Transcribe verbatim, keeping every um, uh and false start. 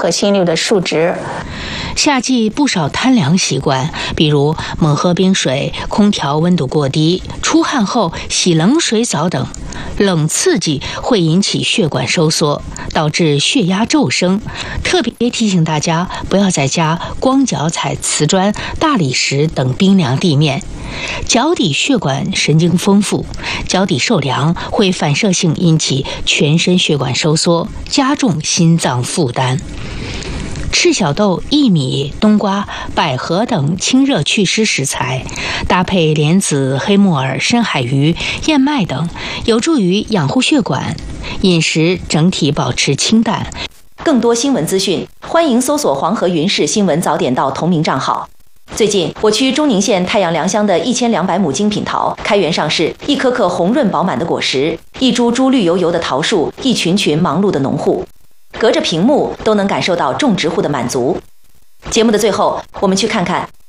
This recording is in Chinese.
和心率的数值。 夏季不少贪凉习惯，比如猛喝冰水、空调温度过低、出汗后洗冷水澡等，冷刺激会引起血管收缩，导致血压骤升。特别提醒大家，不要在家光脚踩瓷砖、大理石等冰凉地面。脚底血管神经丰富，脚底受凉会反射性引起全身血管收缩，加重心脏负担。赤小豆、薏米、冬瓜、百合等清热祛湿食材，搭配莲子、黑木耳、深海鱼、燕麦等，有助于养护血管。饮食整体保持清淡。 更多新闻资讯，欢迎搜索黄河云氏新闻早点到同名账号。最近，我区中宁县太阳良乡的一千两百亩精品桃开园上市，一颗颗红润饱满的果实，一株株绿油油的桃树，一群群忙碌的农户。隔着屏幕都能感受到种植户的满足。节目的最后，我们去看看